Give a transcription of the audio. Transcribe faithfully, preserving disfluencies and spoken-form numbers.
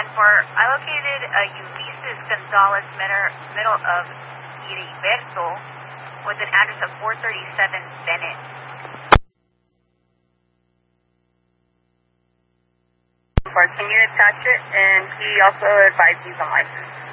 four. I located uh, Ulysses Gonzalez, middle, middle of Heriberto, with an address of four thirty-seven Bennett. Can you attach it? And he also advised he's on license.